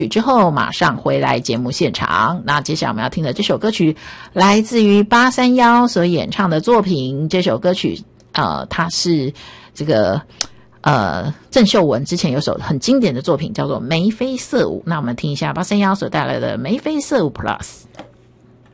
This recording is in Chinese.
之后马上回来节目现场。那接下来我们要听的这首歌曲来自于831所演唱的作品，这首歌曲它是这个郑秀文之前有首很经典的作品叫做眉飞色舞。那我们听一下831所带来的眉飞色舞 Plus。